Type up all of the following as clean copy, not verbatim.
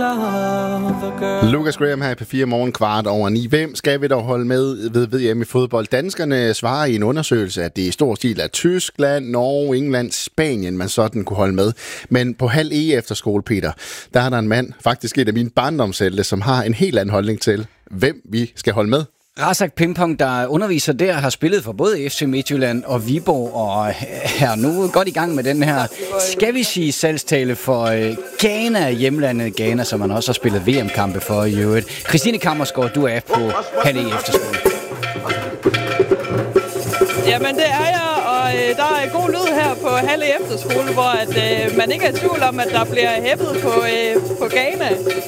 Lucas Graham her i P4 Morgen 8:15. Hvem skal vi dog holde med ved VM i fodbold? Danskerne svarer i en undersøgelse, at det i stor stil er Tyskland, Norge, England, Spanien, man sådan kunne holde med. Men på halv efterskole, Peter, der er der en mand, faktisk et af mine barndomshelte, som har en helt anden holdning til, hvem vi skal holde med. Razak Pingpong, der underviser der, har spillet for både FC Midtjylland og Viborg, og er nu godt i gang med den her, skal vi sige, salgstale for Ghana, hjemlandet Ghana, som man også har spillet VM-kampe for i øvrigt. Christine Kammersgaard, du er på halv efterskole. Jamen det er jeg, og der er god lyd her på halv efterskole, hvor man ikke er i tvivl om, at der bliver hæppet på Ghana.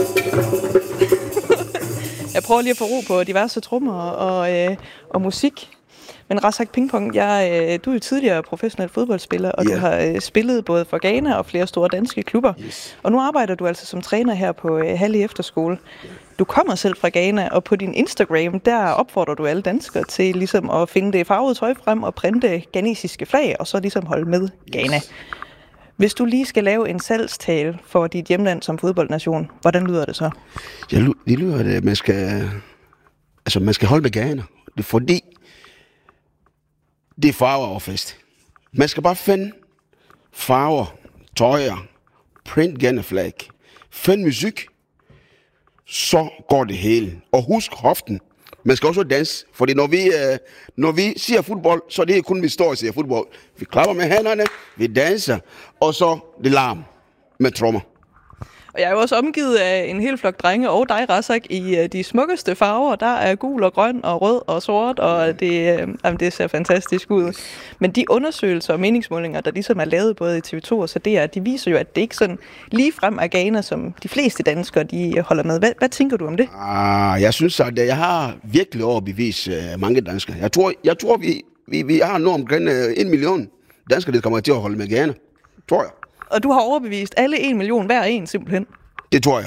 Jeg prøver lige at få ro på diverse trommer og musik. Men Razak Pingpong, du er jo tidligere professionel fodboldspiller, og du har spillet både for Ghana og flere store danske klubber. Yes. Og nu arbejder du altså som træner her på halv efterskole. Du kommer selv fra Ghana, og på din Instagram, der opfordrer du alle danskere til ligesom at finde det farvede tøj frem og printe ghanesiske flag, og så ligesom holde med Ghana. Yes. Hvis du lige skal lave en salgstale for dit hjemland som fodboldnation, hvordan lyder det så? Ja, det lyder, at man skal holde med Ghana. Det er fordi, det er farver og fest. Man skal bare finde farver, tøjer, print Ghana-flag, find musik, så går det hele. Og husk hoften. Man skal også danse, fordi når vi siger fodbold, så er det kun, vi står og siger fodbold. Vi klapper med hænderne, vi danser, og så det larm med trommer. Og jeg er jo også omgivet af en hel flok drenge og dig, Razak, i de smukkeste farver. Der er gul og grøn og rød og sort, og det ser fantastisk ud. Men de undersøgelser og meningsmålinger, der ligesom er lavet både i TV2 og DR, de viser jo, at det ikke sådan lige frem er Ghana, som de fleste danskere de holder med. Hvad tænker du om det? Jeg synes, at jeg har virkelig overbevist mange danskere. Jeg tror vi har nu omkring 1 million danskere, der kommer til at holde med Ghana. Tror jeg. Og du har overbevist alle 1 million hver en, simpelthen? Det tror jeg.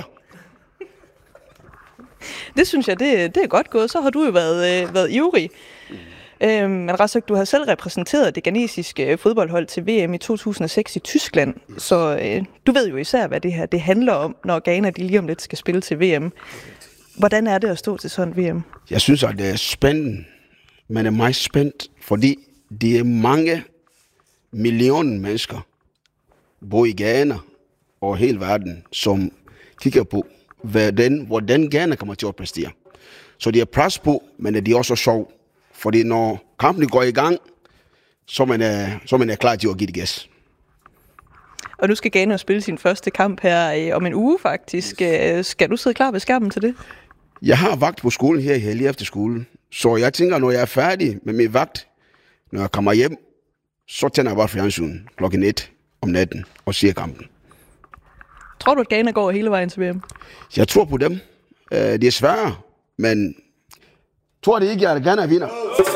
Det synes jeg, det er godt gået. Så har du jo været ivrig. Men Razak, du har selv repræsenteret det ghanesiske fodboldhold til VM i 2006 i Tyskland. Så du ved jo især, hvad det her det handler om, når Ghana de lige om lidt skal spille til VM. Hvordan er det at stå til sådan VM? Jeg synes, at det er spændende. Man er meget spændt, fordi det er mange millioner mennesker, både i Ghana og hele verden, som kigger på, hvordan Ghana kommer til at præstere. Så de er pres på, men de er også sjov. Fordi når kampen går i gang, så man er klar til at give det gas. Og nu skal Ghana spille sin første kamp her om en uge faktisk. Skal du sidde klar ved skærmen til det? Jeg har vagt på skolen her lige efter skolen. Så jeg tænker, når jeg er færdig med min vagt, når jeg kommer hjem, så tænder jeg bare fjernsynet klokken 1 om natten og ser kampen. Tror du, at Ghana går hele vejen til VM? Jeg tror på dem. Det er svært, men tror det ikke, at Ghana vinder.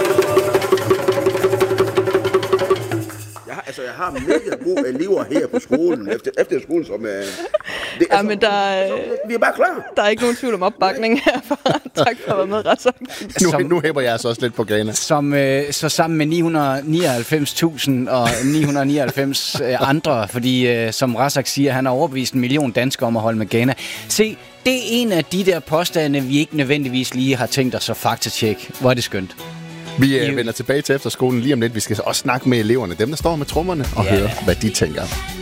Jeg har mega gode elever her på skolen, efter skolen, som men vi er bare klar. Der er ikke nogen tvivl om opbakning herfra. Tak for at være med, Razak. Nu hæpper jeg så også lidt på Ghana. Så sammen med 999.000 og 999 andre, fordi som Razak siger, han har overbevist 1 million danskere om at holde med Ghana. Se, det er en af de der påstande, vi ikke nødvendigvis lige har tænkt os at faktatjekke. Hvor er det skønt. Vi vender tilbage til efterskolen lige om lidt. Vi skal også snakke med eleverne, dem der står med trommerne, og høre, hvad de tænker.